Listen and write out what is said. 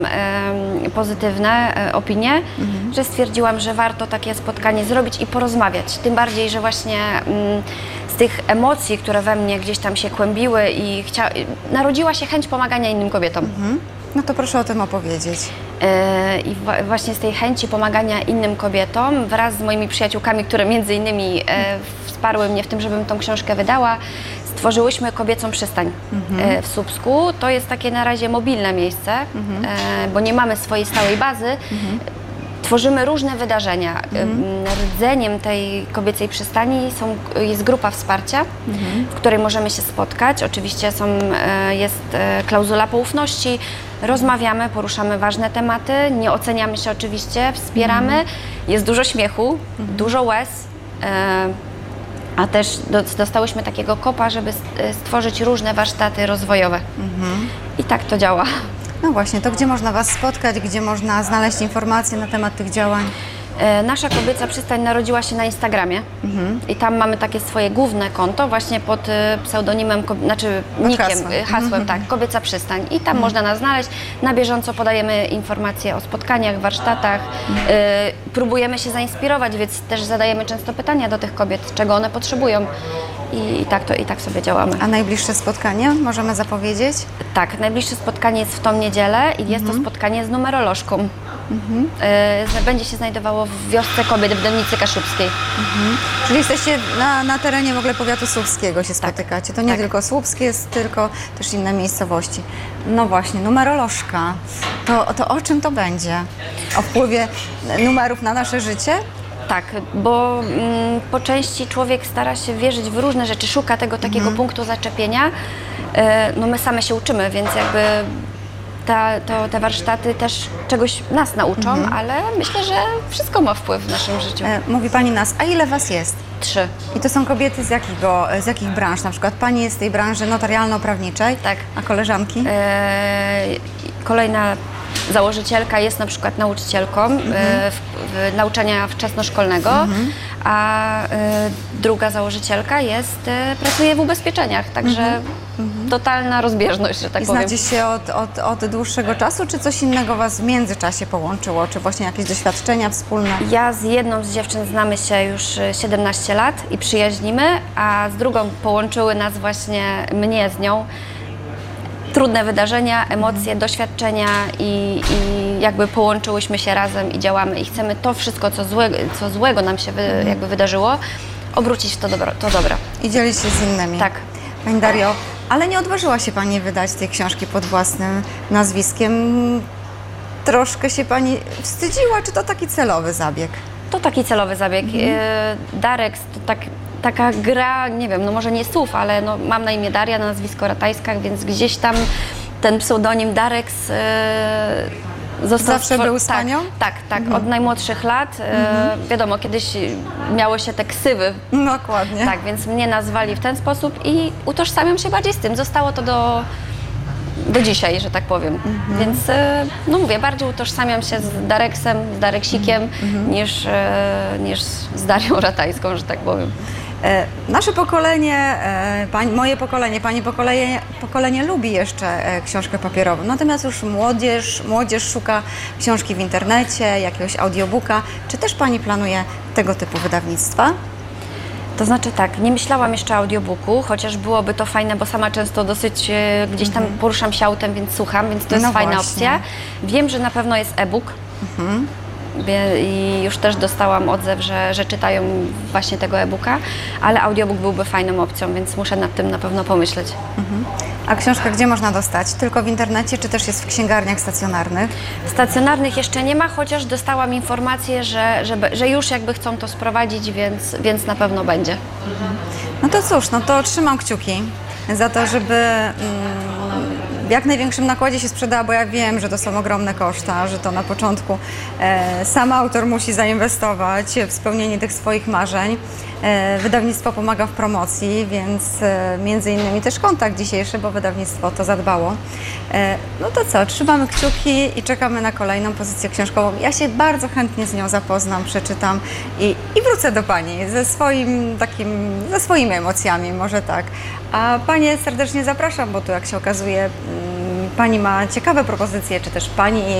pozytywne opinie, że stwierdziłam, że warto takie spotkanie zrobić i porozmawiać. Tym bardziej, że właśnie z tych emocji, które we mnie gdzieś tam się kłębiły i narodziła się chęć pomagania innym kobietom. No to proszę o tym opowiedzieć. I właśnie z tej chęci pomagania innym kobietom wraz z moimi przyjaciółkami, które między innymi wsparły mnie w tym, żebym tą książkę wydała, stworzyłyśmy Kobiecą Przystań w Słupsku. To jest takie na razie mobilne miejsce, bo nie mamy swojej stałej bazy. Tworzymy różne wydarzenia. Rdzeniem tej Kobiecej Przystani jest grupa wsparcia, w której możemy się spotkać. Oczywiście jest klauzula poufności. Rozmawiamy, poruszamy ważne tematy, nie oceniamy się oczywiście, wspieramy. Jest dużo śmiechu, dużo łez. A też dostałyśmy takiego kopa, żeby stworzyć różne warsztaty rozwojowe. I tak to działa. No właśnie, to gdzie można Was spotkać, gdzie można znaleźć informacje na temat tych działań? Nasza Kobieca Przystań narodziła się na Instagramie i tam mamy takie swoje główne konto właśnie pod pseudonimem, hasłem, tak, Kobieca Przystań i tam można nas znaleźć. Na bieżąco podajemy informacje o spotkaniach, warsztatach, próbujemy się zainspirować, więc też zadajemy często pytania do tych kobiet, czego one potrzebują i tak sobie działamy. A najbliższe spotkanie możemy zapowiedzieć? Tak, najbliższe spotkanie jest w tą niedzielę i jest to spotkanie z numerolożką. Będzie się znajdowało w Wiosce Kobiet w Dębnicy Kaszubskiej. Czyli jesteście na terenie w ogóle powiatu słupskiego się spotykacie. To nie tylko słupskie, jest tylko też inne miejscowości. No właśnie, numerolożka. To o czym to będzie? O wpływie numerów na nasze życie? Tak, bo po części człowiek stara się wierzyć w różne rzeczy, szuka tego takiego punktu zaczepienia. No my same się uczymy, więc jakby te warsztaty też czegoś nas nauczą, ale myślę, że wszystko ma wpływ w naszym życiu. Mówi Pani nas, a ile Was jest? 3. I to są kobiety z jakich branż? Na przykład Pani jest z tej branży notarialno-prawniczej, Tak. A koleżanki? Kolejna założycielka jest na przykład nauczycielką nauczania wczesnoszkolnego, a druga założycielka pracuje w ubezpieczeniach, także totalna rozbieżność, że tak powiem. I znacie się od dłuższego czasu, czy coś innego Was w międzyczasie połączyło, czy właśnie jakieś doświadczenia wspólne? Ja z jedną z dziewczyn znamy się już 17 lat i przyjaźnimy, a z drugą połączyły nas właśnie mnie z nią trudne wydarzenia, emocje, doświadczenia i jakby połączyłyśmy się razem i działamy i chcemy to wszystko, co złego nam się jakby wydarzyło, obrócić w to dobro. I dzielić się z innymi. Tak. Pani Dario, ale nie odważyła się Pani wydać tej książki pod własnym nazwiskiem. Troszkę się Pani wstydziła, czy to taki celowy zabieg? To taki celowy zabieg. Darek to taka gra, nie wiem, no może nie słów, ale no mam na imię Daria, na nazwisko Ratajska, więc gdzieś tam ten pseudonim Darek został... Zawsze był z Panią? Tak, od najmłodszych lat. Wiadomo, kiedyś miało się te ksywy. Dokładnie. Tak, więc mnie nazwali w ten sposób i utożsamiam się bardziej z tym. Zostało to do dzisiaj, że tak powiem. Więc no mówię, bardziej utożsamiam się z Dareksem, z Dareksikiem niż z Darią Ratajską, że tak powiem. Nasze pokolenie, moje pokolenie, Pani pokolenie lubi jeszcze książkę papierową, natomiast już młodzież szuka książki w internecie, jakiegoś audiobooka. Czy też Pani planuje tego typu wydawnictwa? To znaczy tak, nie myślałam jeszcze o audiobooku, chociaż byłoby to fajne, bo sama często dosyć gdzieś tam poruszam się autem, więc słucham, więc to jest fajna opcja. Wiem, że na pewno jest e-book. I już też dostałam odzew, że czytają właśnie tego e-booka, ale audiobook byłby fajną opcją, więc muszę nad tym na pewno pomyśleć. A książkę gdzie można dostać? Tylko w internecie, czy też jest w księgarniach stacjonarnych? Stacjonarnych jeszcze nie ma, chociaż dostałam informację, że już jakby chcą to sprowadzić, więc na pewno będzie. No to cóż, no to trzymam kciuki za to, żeby w jak największym nakładzie się sprzedała, bo ja wiem, że to są ogromne koszta, że to na początku sam autor musi zainwestować w spełnienie tych swoich marzeń. Wydawnictwo pomaga w promocji, więc między innymi też kontakt dzisiejszy, bo wydawnictwo to zadbało. No to co, trzymamy kciuki i czekamy na kolejną pozycję książkową. Ja się bardzo chętnie z nią zapoznam, przeczytam i wrócę do Pani ze swoimi emocjami, może tak. A Panie serdecznie zapraszam, bo tu jak się okazuje Pani ma ciekawe propozycje, czy też Pani i